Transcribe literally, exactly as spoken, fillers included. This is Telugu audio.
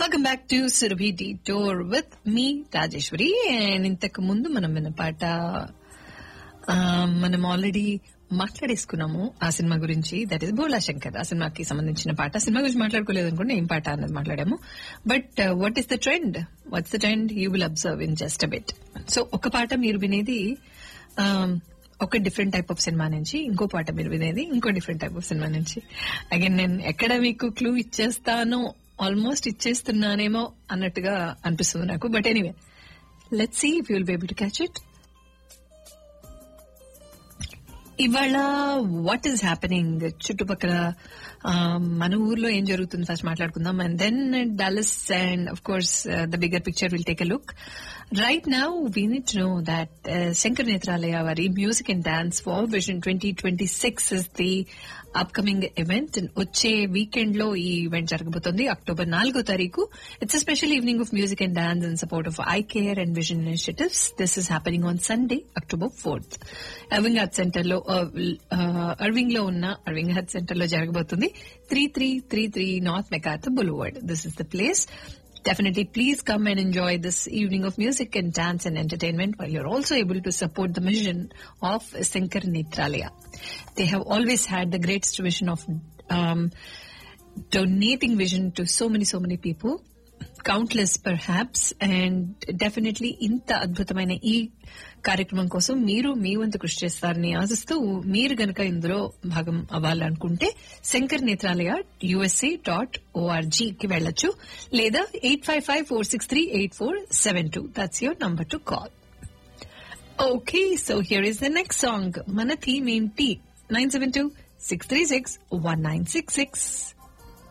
Welcome back to Surabhi detour with me Rajeshwari. And ఇంతకు ముందు మనం విన్న పాట ఆ, మనం ఆల్రెడీ మాట్లాడేసుకున్నాము ఆ సినిమా గురించి. That is Bhola Shankar. ఆ సినిమాకి సంబంధించిన పాట. సినిమా గురించి మాట్లాడుకోలేదు అనుకోండి, ఏం పాట అన్నది మాట్లాడాము. But what is the trend what's the trend you will observe in just a bit. So ఒక పాట మీరు వినేది ఆ, ఒక డిఫరెంట్ టైప్ ఆఫ్ సినిమా నుంచి, ఇంకో పాట మీరు వినేది ఇంకో డిఫరెంట్ టైప్ ఆఫ్ సినిమా నుంచి. అగైన్ నేను ఎక్కడ మీకు క్లూ ఇచ్చేస్తానో, ఆల్మోస్ట్ ఇచ్చేస్తున్నానేమో అన్నట్టుగా అనిపిస్తుంది నాకు. But anyway, let's see if you will be able to catch it. ఇవాళ వాట్ ఈస్ హ్యాపెనింగ్ చుట్టుపక్కల, మన ఊర్లో ఏం జరుగుతుంది ఫస్ట్ మాట్లాడుకుందాం. And then Dallas and of course the bigger picture will take a look. Right now, we need to know that uh, Shankar Nethralaya Vari Music and Dance for Vision twenty twenty-six is the upcoming event. And వచ్చే వీకెండ్ లో ఈ ఈవెంట్ జరగబోతోంది అక్టోబర్ నాలుగో తారీఖు. It's a special evening of music and dance in support of eye care and vision initiatives. This is happening on Sunday, October fourth. Irving Health Center లో అర్వింగ్ లో ఉన్న అర్వింగ్ హెల్త్ సెంటర్ లో జరగబోతుంది. Three three three three North MacArthur Boulevard. This is the place. Definitely, please come and enjoy this evening of music and dance and entertainment, while you're also able to support the mission of Shankar Nethralaya. They have always had the greatest vision of um, donating vision to so many, so many people, countless perhaps, and definitely inta adbhutamaina ee కార్యక్రమం కోసం మీరు మీ వంతు కృషి చేస్తారని ఆశిస్తూ, మీరు గనక ఇందులో భాగం అవ్వాలనుకుంటే Shankar Netralaya USA dot ORG కి వెళ్లొచ్చు, లేదా eight five five four six three eight four seven two that's your number to call. Okay, so here is the next song. మన థీమ్ ఏంటి? Nine seven two six three six one nine six six